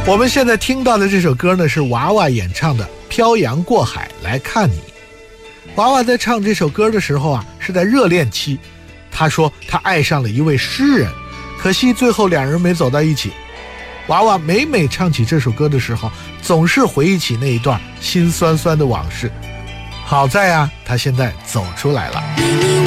我们现在听到的这首歌呢，是娃娃演唱的《漂洋过海来看你》。娃娃在唱这首歌的时候啊，是在热恋期。他说他爱上了一位诗人，可惜最后两人没走到一起。娃娃每唱起这首歌的时候，总是回忆起那一段心酸酸的往事。好在啊，他现在走出来了。